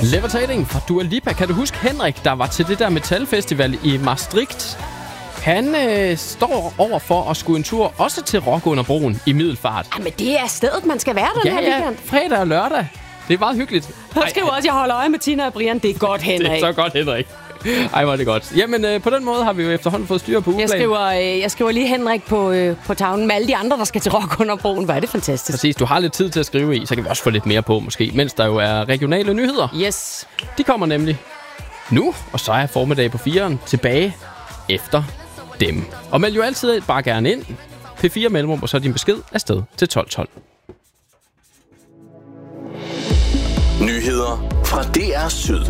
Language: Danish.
Levitating fra Dua Lipa. Kan du huske Henrik, der var til det der metalfestival i Maastricht? Han står over for at skulle en tur også til Rock under broen i Middelfart. Jamen, det er stedet, man skal være den her weekend. Fredag og lørdag. Det er meget hyggeligt. Han skriver også, jeg holder øje med Tina og Brian. Det er godt, Henrik. Det er så godt, Henrik. Ej, hvor er det godt. Jamen, på den måde har vi jo efterhånden fået styr på ugeplanen. Jeg skriver lige Henrik på tavlen med alle de andre, der skal til Rock under broen. Hvor er det fantastisk. Præcis, du har lidt tid til at skrive i, så kan vi også få lidt mere på måske, mens der jo er regionale nyheder. Yes. De kommer nemlig nu, og så er formiddag på 4'eren tilbage efter dem. Og meld jo altid bare gerne ind. P4 mellemrum, og så din besked afsted til 1212. Nyheder fra DR Syd.